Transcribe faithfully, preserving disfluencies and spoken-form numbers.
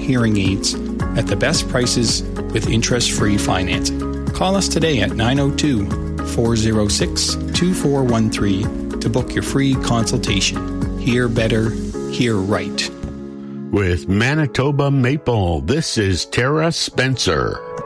hearing aids at the best prices with interest-free financing. Call us today at nine oh two, four oh six, two four one three to book your free consultation. Hear better, hear right. With Manitoba Maple, this is Tara Spencer.